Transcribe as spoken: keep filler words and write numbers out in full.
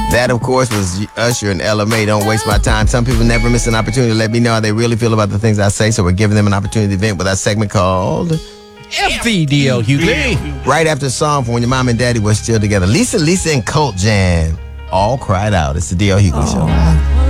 That, of course, was Usher and Ella May. Don't waste my time. Some people never miss an opportunity to let me know how they really feel about the things I say, so we're giving them an opportunity to vent with our segment called F V D L Hughley. Right after the song from when your mom and daddy were still together. Lisa, Lisa, and Cult Jam all cried out. It's the D L Hughley Show.